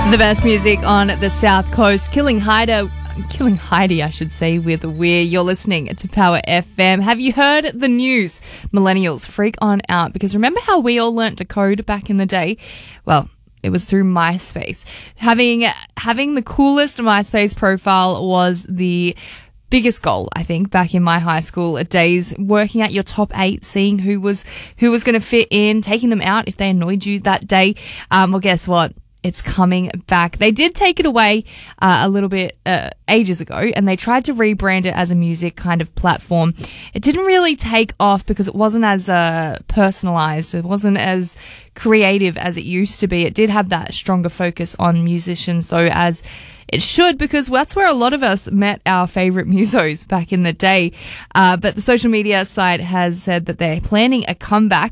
The best music on the South Coast. Killing Heidi, I should say, with Weir. You're listening to Power FM. Have you heard the news? Millennials freak on out because remember how we all learnt to code back in the day? Well, it was through MySpace. Having the coolest MySpace profile was the biggest goal, I think, back in my high school days, working out your top 8, seeing who was going to fit in, taking them out if they annoyed you that day. Well, guess what? It's coming back. They did take it away a little bit ages ago, and they tried to rebrand it as a music kind of platform. It didn't really take off because it wasn't as personalized. It wasn't as creative as it used to be. It did have that stronger focus on musicians, though, as it should, because that's where a lot of us met our favorite musos back in the day. But the social media site has said that they're planning a comeback.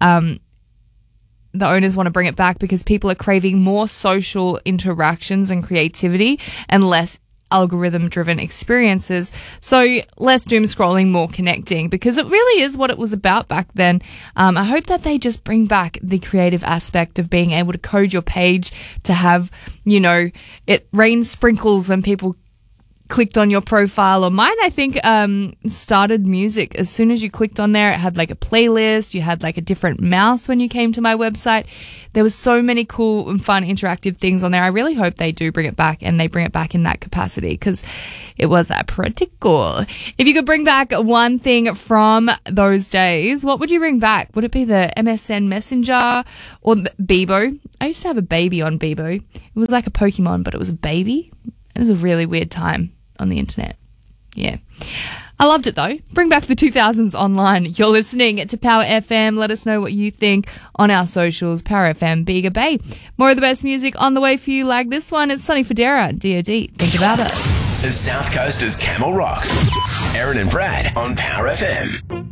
The owners want to bring it back because people are craving more social interactions and creativity and less algorithm-driven experiences. So less doom scrolling, more connecting, because it really is what it was about back then. I hope that they just bring back the creative aspect of being able to code your page to have, it rain sprinkles when people clicked on your profile. Or mine, I think, started music. As soon as you clicked on there, it had like a playlist. You had like a different mouse when you came to my website. There was so many cool and fun interactive things on there. I really hope they do bring it back, and they bring it back in that capacity, because it was pretty cool. If you could bring back one thing from those days, what would you bring back? Would it be the MSN Messenger or Bebo? I used to have a baby on Bebo. It was like a Pokemon, but it was a baby. It was a really weird time on the internet. Yeah. I loved it though. Bring back the 2000s online. You're listening to Power FM. Let us know what you think on our socials. Power FM, Bega Bay. More of the best music on the way for you, like this one. It's Sonny Fodera, DOD. Think about us. The South Coast is Camel Rock. Aaron and Brad on Power FM.